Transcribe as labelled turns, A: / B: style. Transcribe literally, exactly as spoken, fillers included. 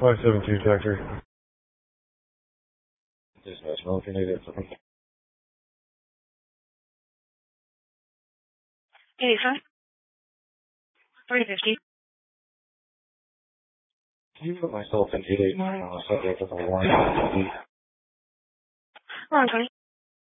A: five seven two, Doctor.
B: Dispatch, well, if you need it.
C: eighty-five. three fifty.
B: Can you put myself in eight eight nine on the subject of the warrant?
C: one twenty.